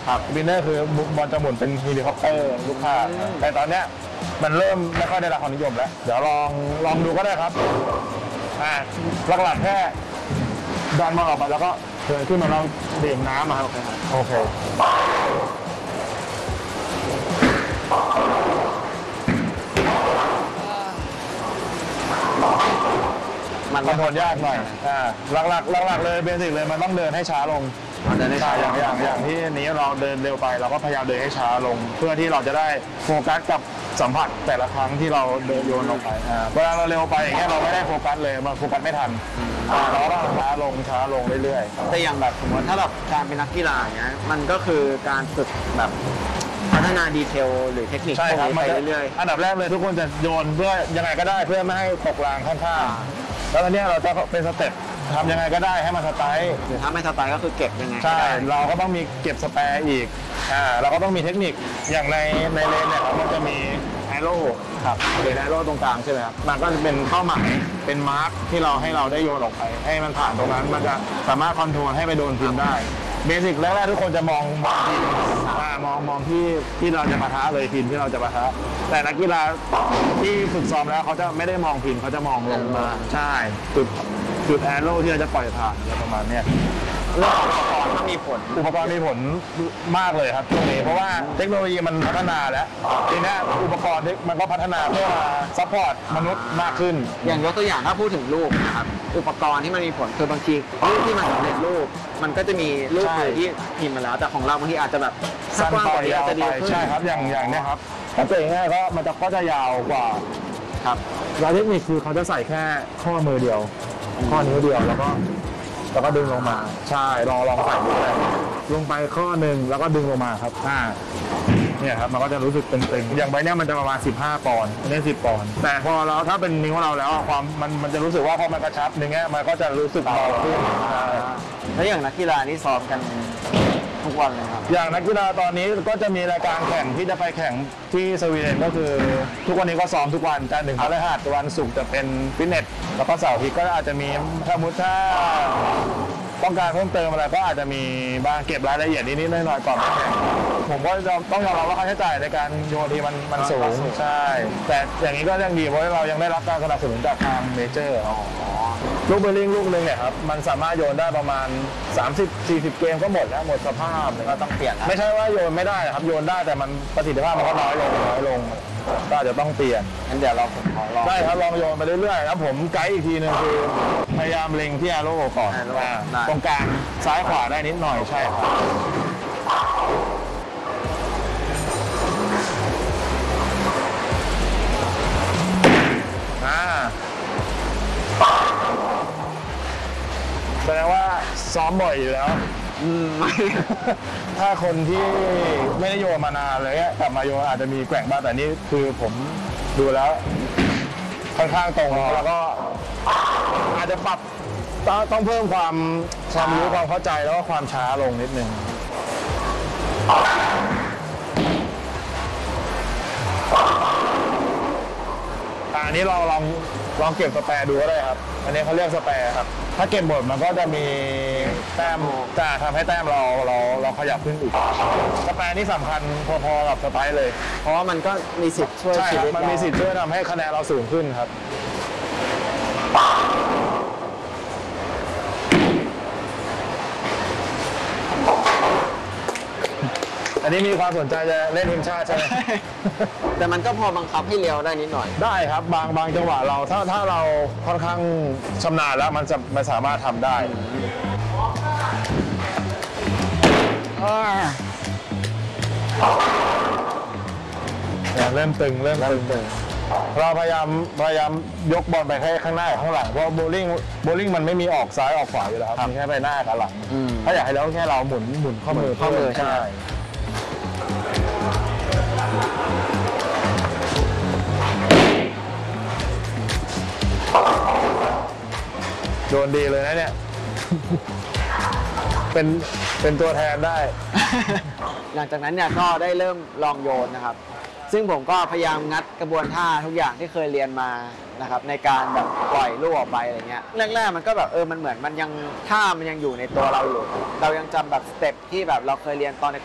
ครับสปินเนอร์คือบอลจะหมุนเป็นเฮลิคอปเตอร์ลูกค้าแต่ตอนเนี้ยมันเริ่มไม่ค่อยได้รับความนิยมแล้วเดี๋ยวลองดูก็ได้ครับหลักๆแค่ดันบอลออกไปแล้วก็เดินขึ้นมาลองดื่มน้ำมาครับโอเคมันคอนโทรลยากหน่อยหลักเลยเบสิกเลยมันต้องเดินให้ช้าลงเดินให้ช้าอย่างที่นี้เราเดินเร็วไปเราก็พยายามเดินให้ช้าลงเพื่อที่เราจะได้โฟกัสกับสัมผัสแต่ละครั้งที่เราเดินโยนลงไปเวลาเราเร็วไปอย่างเงี้ยเราไม่ได้โฟกัสเลยมันโฟกัสไม่ทันเราก็ต้องช้าลงเรื่อยๆแต่อย่างแบบสมมติถ้าแบบการเป็นนักกีฬาอย่างเงี้ยมันก็คือการฝึกแบบพัฒนาดีเทลหรือเทคนิคไปเรื่อยๆอันดับแรกเลยทุกคนจะโยนเพื่อยังไงก็ได้เพื่อไม่ให้ตกรางข้างๆแล้วตอนนี้เราจะเป็นสเต็ปทำยังไงก็ได้ให้มันสไตล์หรือถ้าไม่สไตล์ก็คือเก็บยังไงใช่เราก็ต้องมีเก็บสแปร์อีกเราก็ต้องมีเทคนิคอย่างในเลนเนี่ยมันจะมีแอโร่ครับเป็นแอโร่ตรงกลางใช่ไหมครับมันก็จะเป็นเป้าหมายเป็นมาร์คที่เราให้เราได้โยนออกไปให้มันผ่านตรงนั้นมันจะสามารถคอนโทรลให้ไปโดนพินได้เบสิกแรกๆทุกคนจะมองพินมองที่เราจะปะทะเลยพินที่เราจะปะทะแต่นักกีฬาที่ฝึกซ้อมแล้วเขาจะไม่ได้มองพินเขาจะมองลงมาใช่จุดแอโร่ที่เราจะปล่อยผ่านอะไรประมาณนี้เรื่องอุปกรณ์ก็มีผลมากเลยครับช่วงนี้เพราะว่าเทคโนโลยีมันพัฒนาแล้วทีนี้อุปกรณ์มันก็พัฒนาเพื่อซัพพอร์ตมนุษย์มากขึ้นอย่างยกตัวอย่างถ้าพูดถึงรูปนะครับอุปกรณ์ที่มันมีผลคือบางทีรูปที่มันสำเร็จรูปมันก็จะมีรูปที่พิมพ์มาแล้วแต่ของเราบางทีอาจจะแบบสั้นกว่านี้อาจจะดีขึ้นใช่ครับอย่างนี้ครับถ้าเจอง่ายก็จะยาวกว่าครับแล้วเทคนิคคือเขาจะใส่แค่ข้อมือเดียวข้อนิ้วเดียวแล้วก็ดึงลงมาใช่ลองใส่ดูได้ลงไปข้อหนึ่งแล้วก็ดึงลงมาครับเนี่ยครับมันก็จะรู้สึกตึงๆอย่างใบนี้มันจะประมาณ15ปอนด์อันนี้10ปอนด์แต่พอเราถ้าเป็นนิ้วเราแล้วความมันจะรู้สึกว่าพอมันกระชับอย่างเงี้ยมันก็จะรู้สึกเบาขึ้นแล้วอย่างนักกีฬานี่ซ้อมกันทุกวันเลยครับอย่างนักกีฬาตอนนี้ก็จะมีรายการแข่งที่จะไปแข่งที่สวีเดนก็คือทุกวันนี้ก็ซ้อมทุกวันจันทร์ถึงพฤหัสวันศุกร์จะเป็นฟิตเนสแล้วก็เสาร์อาทิตย์ก็อาจจะมีถ้าต้องการเพิ่มเติมอะไรก็อาจจะมีบางเก็บรายละเอียดนิดๆหน่อยๆก่อนแข่งผมก็ต้องยอมรับว่าค่าใช้จ่ายในการโยนทีมันสูงใช่แต่อย่างนี้ก็ยังดีเพราะเรายังได้รับการสนับสนุนจากทางเมเจอร์ลูกเบลลิงลูกนึงเนี่ยครับมันสามารถโยนได้ประมาณ30-40 เกมก็หมดแล้วหมดสภาพก็ต้องเปลี่ยนไม่ใช่ว่าโยนไม่ได้ครับโยนได้แต่มันประสิทธิภาพมันก็น้อยลงก็อาจจะต้องเปลี่ยนงั้นเดี๋ยวเราผมขอลองได้ครับลองโยนไปเรื่อยๆแล้วผมไกด์อีกทีนึงคือพยายามเล็งที่แอโร่ก่อนตรงกลางซ้ายขวาได้นิดหน่อยใช่ครับแสดงว่าซ้อมบ่อยอยู่แล้วถ้าคนที่ไม่ได้โยนมานานเลยกลับมาโยนอาจจะมีแกว่งบ้างแต่นี่คือผมดูแล้วค่อนข้างตรงแล้วก็อาจจะปรับต้องเพิ่มความรู้ความเข้าใจแล้วก็ความช้าลงนิดนึงอันนี้เราลองเก็บสแปร์ดูก็ได้ครับอันนี้เขาเรียกสแปร์ครับถ้าเก็บหมดมันก็จะมีแต้มจะทำให้แต้มเราขยับขึ้นอีกสแปร์นี่สำคัญพอๆกับสไปร์เลยเพราะว่ามันก็มีสิทธิ์ช่วยชีวิตมันมีสิทธิ์ช่วยทำให้คะแนนเราสูงขึ้นครับอันนี้มีความสนใจจะเล่นทีมชาติใช่ไหมแต่มันก็พอบังคับให้เร็วได้นิดหน่อยได้ครับบางจังหวะเราถ้าเราค่อนข้างชำนาญแล้วมันสามารถทำได้เริ่มตึงเราพยายามยกบอลไปแค่ข้างหน้าข้างหลังเพราะโบลิ่งมันไม่มีออกซ้ายออกขวาอยู่แล้วครับมีแค่ไปหน้ากับหลังถ้าอยากให้แล้วแค่เราหมุนข้อมือใช่โดนดีเลยนะเนี่ยเป็นตัวแทนได้หลังจากนั้นเนี่ยก็ได้เริ่มลองโยนนะครับซึ่งผมก็พยายามงัดกระบวนท่าทุกอย่างที่เคยเรียนมานะครับในการแบบปล่อยลูกออกไปอะไรเงี้ยแรกๆมันก็แบบมันเหมือนมันยังท่ามันยังอยู่ในตัวเราอยู่เรายังจำแบบสเต็ปที่แบบเราเคยเรียนตอน